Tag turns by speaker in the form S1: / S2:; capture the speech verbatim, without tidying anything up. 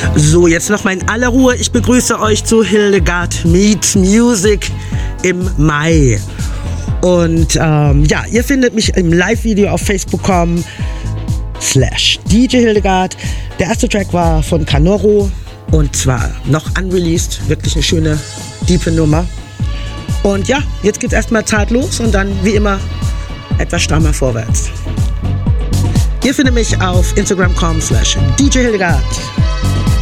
S1: So, jetzt noch mal in aller Ruhe. Ich begrüße euch zu Hildegard Meets Music im Mai. Und ähm, ja, ihr findet mich im Live-Video auf Facebook punkt com slash D J Hildegard. Der erste Track war von Canoro und zwar noch unreleased. Wirklich eine schöne, tiefe Nummer. Und ja, jetzt geht's erstmal zart los und dann wie immer etwas strammer vorwärts. Ihr findet mich auf Instagram punkt com slash D J Hildegard.